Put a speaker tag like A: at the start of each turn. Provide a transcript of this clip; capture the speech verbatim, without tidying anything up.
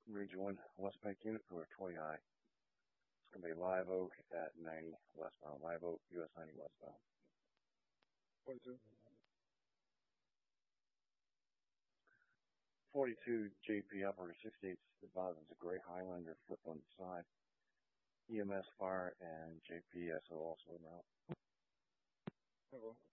A: rejoin West Bank unit for twenty high. It's going to be Live Oak at ninety westbound. Live Oak, U S ninety westbound.
B: forty-two.
A: forty-two J P operator sixty-eight advises a gray Highlander flip on the side. E M S fire and J P S O also en route.
B: Hello.